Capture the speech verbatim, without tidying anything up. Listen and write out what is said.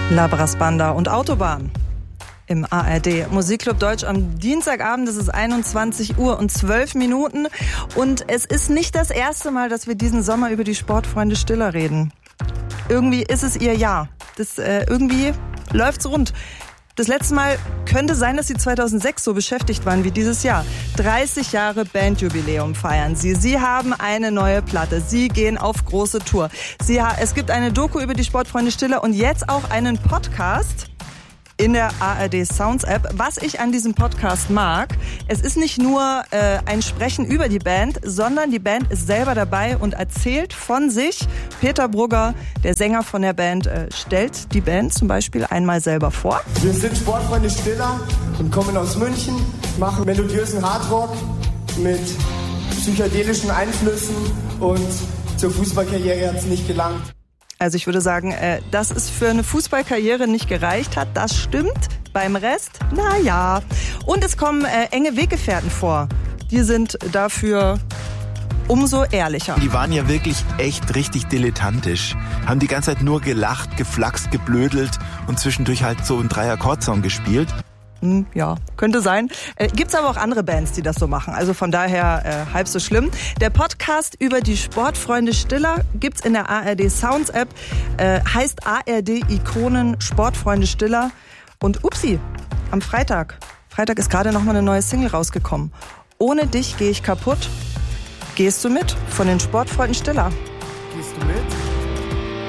Labras Banda und Autobahn im A R D Musikclub Deutsch am Dienstagabend. Es ist einundzwanzig Uhr und zwölf Minuten und es ist nicht das erste Mal, dass wir diesen Sommer über die Sportfreunde Stiller reden. Irgendwie ist es ihr Jahr. Das, äh, irgendwie läuft's rund. Das letzte Mal könnte sein, dass sie zweitausendsechs so beschäftigt waren wie dieses Jahr. dreißig Jahre Bandjubiläum feiern sie. Sie haben eine neue Platte. Sie gehen auf große Tour. Sie ha- es gibt eine Doku über die Sportfreunde Stiller und jetzt auch einen Podcast in der A R D Sounds App. Was ich an diesem Podcast mag, es ist nicht nur äh, ein Sprechen über die Band, sondern die Band ist selber dabei und erzählt von sich. Peter Brugger, der Sänger von der Band, äh, stellt die Band zum Beispiel einmal selber vor. Wir sind Sportfreunde Stiller und kommen aus München, machen melodiösen Hardrock mit psychedelischen Einflüssen und zur Fußballkarriere hat es nicht gelangt. Also ich würde sagen, äh, dass es für eine Fußballkarriere nicht gereicht hat, das stimmt. Beim Rest, na ja. Und es kommen äh, enge Weggefährten vor. Die sind dafür umso ehrlicher. Die waren ja wirklich echt richtig dilettantisch. Haben die ganze Zeit nur gelacht, geflaxt, geblödelt und zwischendurch halt so einen Drei-Akkord-Song gespielt. Hm, ja, könnte sein. Äh, gibt's aber auch andere Bands, die das so machen. Also von daher äh, halb so schlimm. Der Podcast über die Sportfreunde Stiller gibt's in der A R D Sounds App. Äh, heißt A R D Ikonen Sportfreunde Stiller. Und upsi, am Freitag. Freitag ist gerade nochmal eine neue Single rausgekommen. Ohne dich gehe ich kaputt. Gehst du mit von den Sportfreunden Stiller? Gehst du mit?